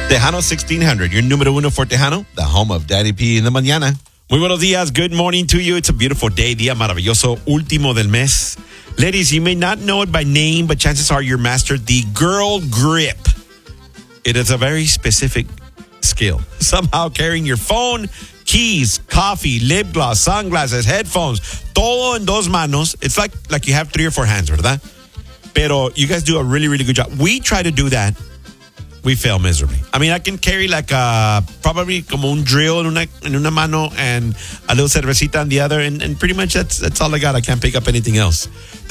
Tejano 1600, your número uno for Tejano, the home of Daddy P in the mañana. Muy buenos días. Good morning to you. It's a beautiful day. Día maravilloso. Último del mes. Ladies, you may not know it by name, but chances are you mastered the girl grip. It is a very specific skill. Somehow carrying your phone, keys, coffee, lip gloss, sunglasses, headphones, todo en dos manos. It's like you have 3 or 4 hands, ¿verdad? Pero you guys do a really, really good job. We try to do that. We fail miserably. I mean, I can carry like probably como un drill en una mano and a little cervecita on the other, and pretty much that's all I got. I can't pick up anything else.